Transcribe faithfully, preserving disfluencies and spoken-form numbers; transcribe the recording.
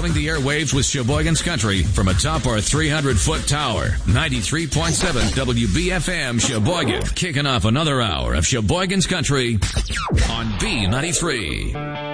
filling the airwaves with Sheboygan's Country from atop our three hundred foot tower. ninety-three point seven W B F M Sheboygan. Kicking off another hour of Sheboygan's Country on B ninety-three.